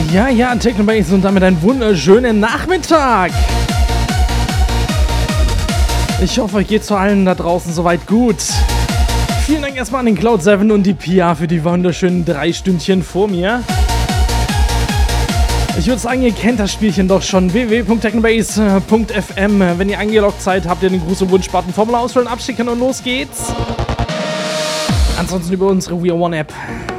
Ja, Technobase und damit einen wunderschönen Nachmittag. Ich hoffe, euch geht's zu allen da draußen soweit gut. Vielen Dank erstmal an den Cloud7 und die Pia für die wunderschönen 3 Stündchen vor mir. Ich würde sagen, ihr kennt das Spielchen doch schon. www.technobase.fm. Wenn ihr eingeloggt seid, habt ihr den Gruß- und Wunsch-Button, Formular ausfüllen, abschicken und los geht's. Ansonsten über unsere We Are One App.